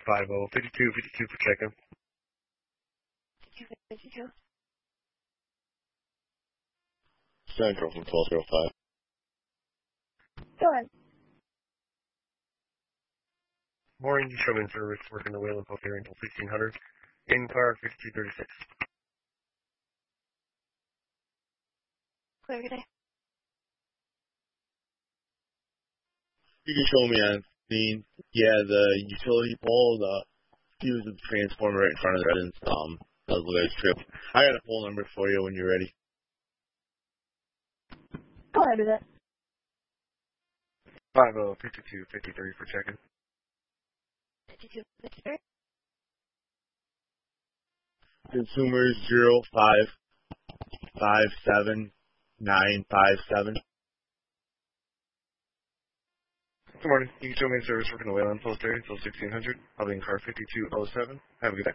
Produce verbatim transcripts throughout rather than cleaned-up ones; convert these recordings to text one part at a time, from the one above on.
five oh, fifty-two fifty-two for check-in. fifty-two fifty-two. Central from twelve oh five. Go ahead. Morning, you show me in service, working the Wayland Post area until sixteen hundred. In car, fifty-two thirty-six. Clear, good day. You can show me on scene. Yeah, the utility pole, the fuse of the transformer right in front of the residence. Um, that was the very trip. I got a phone number for you when you're ready. Go ahead with it. five oh, fifty-two fifty-three for check-in. fifty-two fifty-three. Consumers zero five five seven nine five seven. Good morning. You can show me in service, working the Wayland Post area until sixteen hundred. I'll be in car fifty-two oh seven. Have a good day.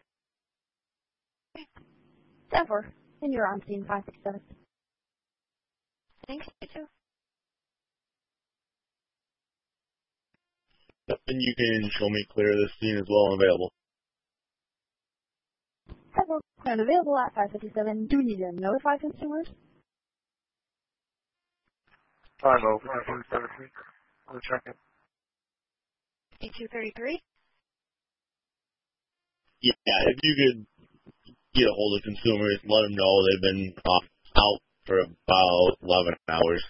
ten four. And you're on scene five six seven. Thanks, you too. And you can show me clear this scene as well and available. ten four. And available at five fifty-seven. Do we need to notify consumers? five oh, five oh, thirty-three. For check-in. fifty-two thirty-three. Yeah, if you could get a hold of consumers, let them know they've been uh, out for about eleven hours.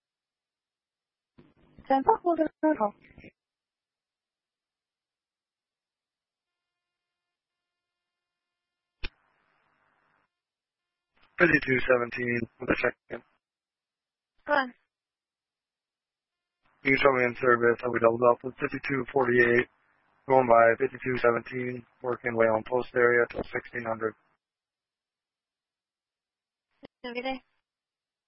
ten four. We'll give a call. fifty-two seventeen for the check-in. Go on. You can show me in service. I'll be doubled up with fifty-two forty-eight. Going by fifty-two seventeen. Working Wayland Post area till sixteen hundred. Have a good day.